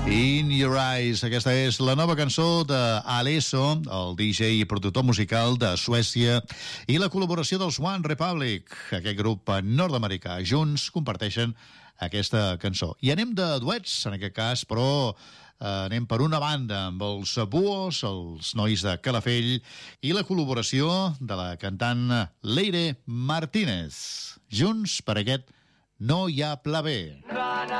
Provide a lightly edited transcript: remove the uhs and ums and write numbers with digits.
In Your Eyes. Aquesta és la nova cançó d'Alesso, el DJ i productor musical de Suècia, i la col·laboració dels One Republic, aquest grup nord-americà. Junts comparteixen aquesta cançó. I anem de duets, en aquest cas, però anem per una banda amb els Buos, els nois de Calafell, i la col·laboració de la cantant Leire Martínez. Junts per aquest No hi ha pla B.